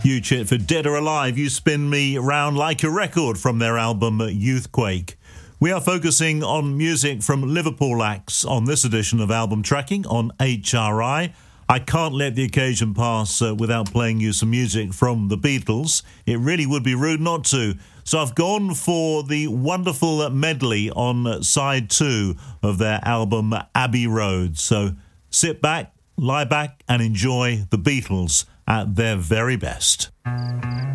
Huge hit for Dead or Alive, You Spin Me Round Like a Record from their album Youthquake. We are focusing on music from Liverpool acts on this edition of Album Tracking on HRI. I can't let the occasion pass without playing you some music from the Beatles. It really would be rude not to. So I've gone for the wonderful medley on side 2 of their album Abbey Road. So sit back, lie back and enjoy the Beatles at their very best.